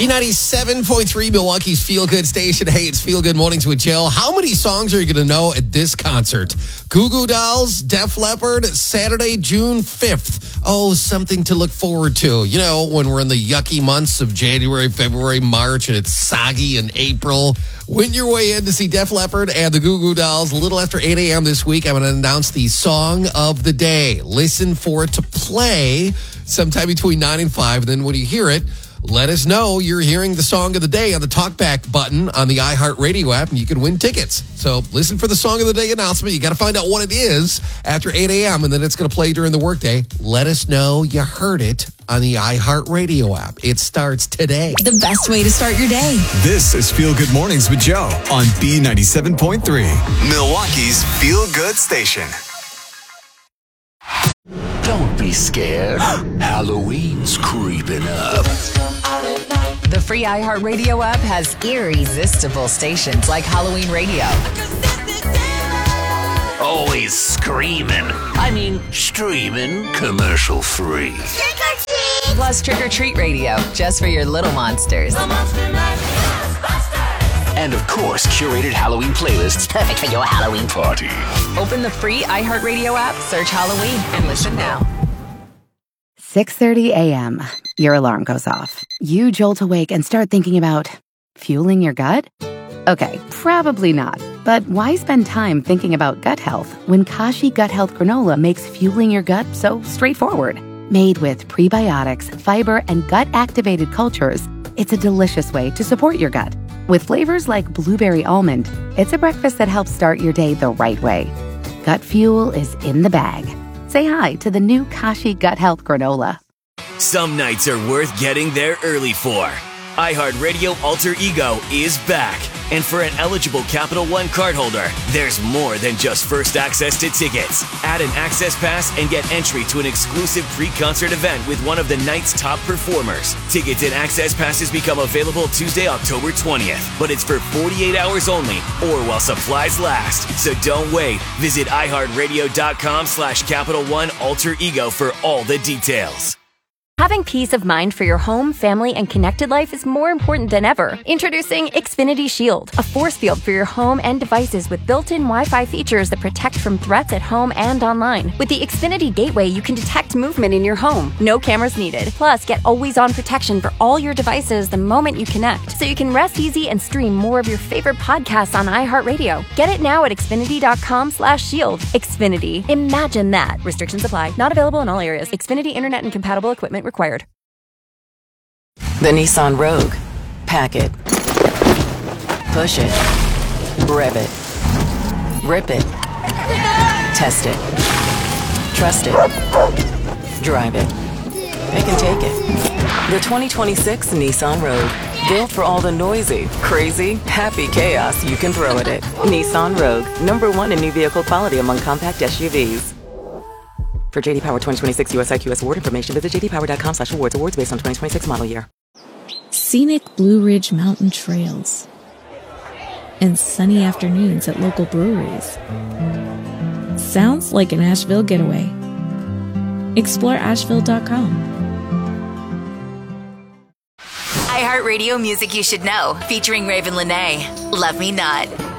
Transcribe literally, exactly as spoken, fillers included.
B ninety-seven point three, Milwaukee's feel-good station. Hey, it's Feel Good Mornings with Jill. How many songs are you going to know at this concert? Goo Goo Dolls, Def Leppard, Saturday, June fifth. Oh, something to look forward to. You know, when we're in the yucky months of January, February, March, and it's soggy in April. Win your way in to see Def Leppard and the Goo Goo Dolls a little after eight a.m. this week. I'm going to announce the song of the day. Listen for it to play sometime between nine and five. And then when you hear it, let us know you're hearing the song of the day on the talkback button on the iHeartRadio app, and you can win tickets. So listen for the song of the day announcement. You got to find out what it is after eight a.m., and then it's going to play during the workday. Let us know you heard it on the iHeartRadio app. It starts today. The best way to start your day. This is Feel Good Mornings with Joe on B ninety-seven point three, Milwaukee's Feel Good Station. Don't be scared. Halloween's creeping up. The free iHeartRadio app has irresistible stations like Halloween Radio. Always screaming. I mean, streaming commercial free. Plus Trick or Treat Radio, just for your little monsters. And of course, curated Halloween playlists perfect for your Halloween party. Open the free iHeartRadio app, search Halloween, and listen now. six thirty a.m. Your alarm goes off. You jolt awake and start thinking about fueling your gut? Okay, probably not. But why spend time thinking about gut health when Kashi Gut Health Granola makes fueling your gut so straightforward? Made with prebiotics, fiber, and gut-activated cultures, it's a delicious way to support your gut. With flavors like blueberry almond, it's a breakfast that helps start your day the right way. Gut fuel is in the bag. Say hi to the new Kashi Gut Health Granola. Some nights are worth getting there early for. iHeartRadio Alter Ego is back. And for an eligible Capital One cardholder, there's more than just first access to tickets. Add an access pass and get entry to an exclusive pre-concert event with one of the night's top performers. Tickets and access passes become available Tuesday, October twentieth. But it's for forty-eight hours only, or while supplies last. So don't wait. Visit iHeartRadio.com slash Capital One Alter Ego for all the details. Having peace of mind for your home, family, and connected life is more important than ever. Introducing Xfinity Shield, a force field for your home and devices with built-in Wi-Fi features that protect from threats at home and online. With the Xfinity Gateway, you can detect movement in your home. No cameras needed. Plus, get always-on protection for all your devices the moment you connect, so you can rest easy and stream more of your favorite podcasts on iHeartRadio. Get it now at Xfinity.com slash shield. Xfinity. Imagine that. Restrictions apply. Not available in all areas. Xfinity Internet and compatible equipment required. The Nissan Rogue. Pack it. Push it. Rev it. Rip it. Test it. Trust it. Drive it. It can take it. The twenty twenty-six Nissan Rogue. Built for all the noisy, crazy, happy chaos you can throw at it. Nissan Rogue. Number one in new vehicle quality among compact S U Vs. For J D Power twenty twenty-six U S I Q S award information, visit jdpower.com slash awards. Awards based on twenty twenty-six model year. Scenic Blue Ridge mountain trails and sunny afternoons at local breweries. Sounds like an Asheville getaway. Explore asheville dot com. iHeartRadio music you should know, featuring Raven Lenae. Love Me Not.